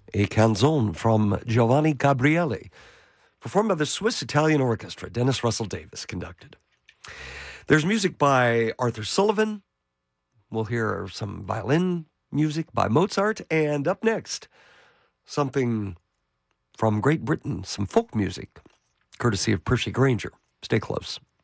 a canzone from Giovanni Gabriele, performed by the Swiss-Italian Orchestra. Dennis Russell Davis conducted. There's music by Arthur Sullivan. We'll hear some violin music by Mozart. And up next, something from Great Britain, some folk music, courtesy of Percy Granger. Stay close.